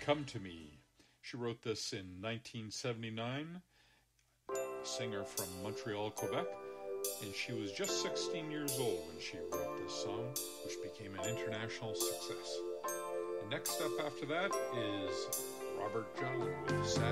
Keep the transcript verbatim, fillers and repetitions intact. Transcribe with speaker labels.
Speaker 1: Come to Me. She wrote this in nineteen seventy-nine, a singer from Montreal, Quebec, and she was just sixteen years old when she wrote this song, which became an international success. And next up after that is Robert John with Sad